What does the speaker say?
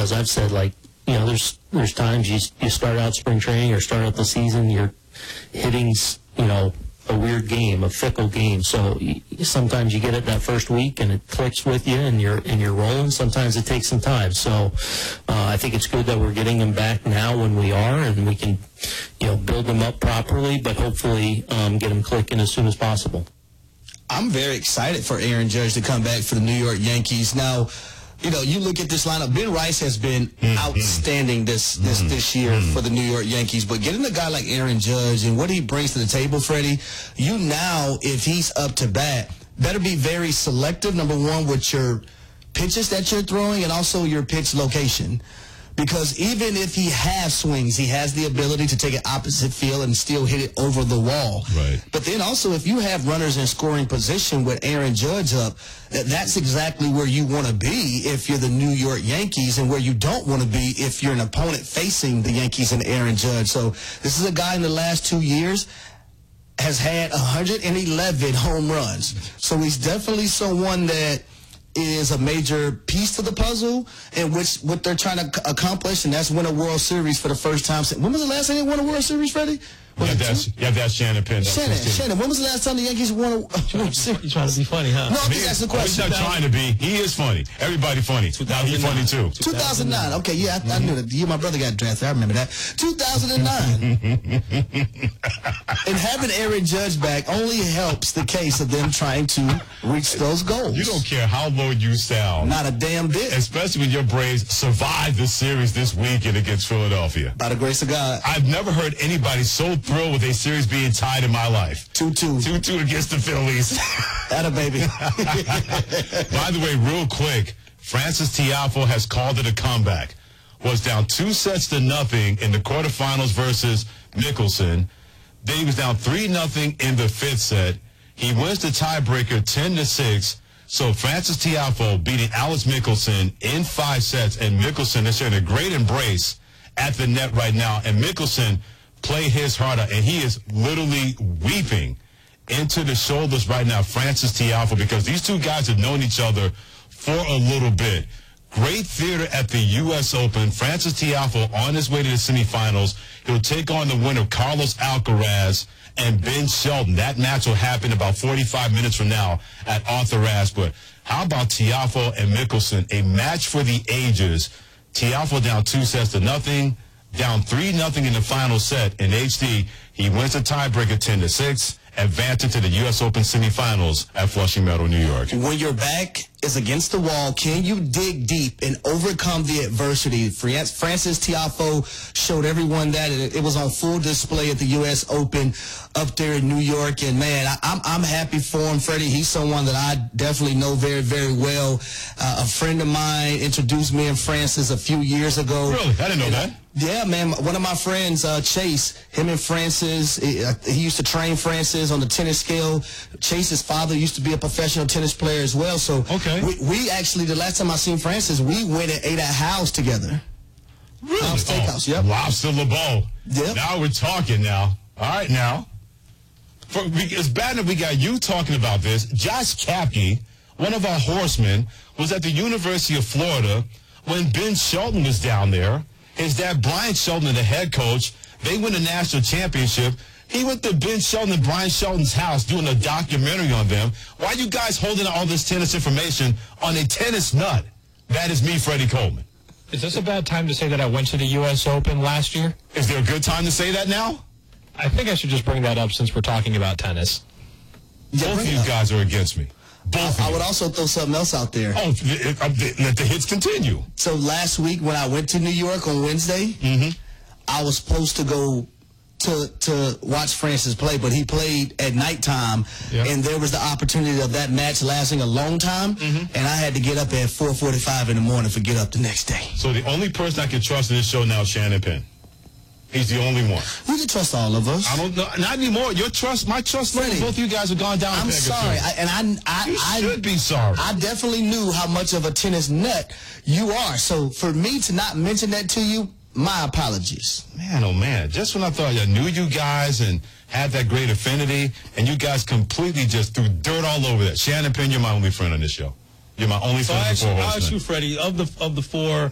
as I've said, like, you know, there's times you start out spring training or start out the season, you're hitting, you know, a weird game, a fickle game. So sometimes you get it that first week and it clicks with you and you're rolling. Sometimes it takes some time. So I think it's good that we're getting him back now when we are, and we can, you know, build him up properly, but hopefully get him clicking as soon as possible. I'm very excited for Aaron Judge to come back for the New York Yankees. Now, you know, you look at this lineup. Ben Rice has been outstanding this year for the New York Yankees. But getting a guy like Aaron Judge and what he brings to the table, Freddie, you now, if he's up to bat, better be very selective, number one, with your pitches that you're throwing and also your pitch location. Because even if he has swings, he has the ability to take an opposite field and still hit it over the wall. Right. But then also, if you have runners in scoring position with Aaron Judge up, that's exactly where you want to be if you're the New York Yankees, and where you don't want to be if you're an opponent facing the Yankees and Aaron Judge. So this is a guy in the last 2 years has had 111 home runs. So he's definitely someone that is a major piece to the puzzle, and what they're trying to accomplish, and that's win a World Series for the first time. When was the last time they won a World Series, Freddie? That's Shannon Penn. Shannon, when was the last time the Yankees won a World Series? You're trying to be funny, huh? No, I'm just asking a question. He's not trying to be. He is funny. Everybody funny. Now he's funny too. 2009. Okay, yeah, I knew that. The year my brother got drafted. I remember that. 2009. And having Aaron Judge back only helps the case of them trying to reach those goals. You don't care how low you sound. Not a damn bit. Especially when your Braves survived the series this weekend against Philadelphia. By the grace of God. I've never heard anybody so thrilled with a series being tied in my life. 2-2. 2-2 against the Phillies. Atta baby. By the way, real quick, Francis Tiafoe has called it a comeback. Was down 2-0 in the quarterfinals versus Mickelson. Then he was down 3-0 in the fifth set. He wins the tiebreaker 10-6. So Francis Tiafoe beating Alex Mickelson in 5 sets, and Mickelson is sharing a great embrace at the net right now. And Mickelson played his heart out, and he is literally weeping into the shoulders right now, Francis Tiafoe, because these two guys have known each other for a little bit. Great theater at the U.S. Open. Francis Tiafoe on his way to the semifinals. He'll take on the winner, Carlos Alcaraz and Ben Shelton. That match will happen about 45 minutes from now at Arthur Ashe. But how about Tiafoe and Mickelson? A match for the ages. Tiafoe down 2-0, down 3-0 in the final set. In HD, he wins the tiebreaker 10-6, advancing to the U.S. Open semifinals at Flushing Meadow, New York. When your back is against the wall, can you dig deep and overcome the adversity? Francis Tiafoe showed everyone that. It was on full display at the U.S. Open up there in New York. And, man, I'm happy for him, Freddie. He's someone that I definitely know very, very well. A friend of mine introduced me and Francis a few years ago. Really? I didn't know that. Yeah, man. One of my friends, Chase, him and Francis, he used to train Francis on the tennis scale. Chase's father used to be a professional tennis player as well. So okay. We actually, the last time I seen Francis, we went and ate at House together. Really? House Steakhouse, yep. Lobster LeBeau. Yep. Now we're talking now. All right, now. It's bad that we got you talking about this. Josh Kapke, one of our horsemen, was at the University of Florida when Ben Shelton was down there. His dad, Brian Shelton, the head coach, they win the national championship. He went to Ben Shelton and Brian Shelton's house doing a documentary on them. Why are you guys holding all this tennis information on a tennis nut? That is me, Freddie Coleman. Is this a bad time to say that I went to the U.S. Open last year? Is there a good time to say that now? I think I should just bring that up since we're talking about tennis. Yeah, both of you guys are against me. I would also throw something else out there. Oh, let the hits continue. So last week when I went to New York on Wednesday, I was supposed to go to watch Francis play, but he played at nighttime, and there was the opportunity of that match lasting a long time, and I had to get up at 4:45 in the morning to get up the next day. So the only person I can trust in this show now is Shannon Penn. He's the only one. You can trust all of us. I don't know. Not anymore. My trust level, both of you guys have gone down. I'm sorry. I should be sorry. I definitely knew how much of a tennis nut you are. So for me to not mention that to you, my apologies. Man, oh man. Just when I thought I knew you guys and had that great affinity, and you guys completely just threw dirt all over that. Shannon Penn, you're my only friend on this show. You're my only friend before hosting. I'll ask you, Freddie, of the four,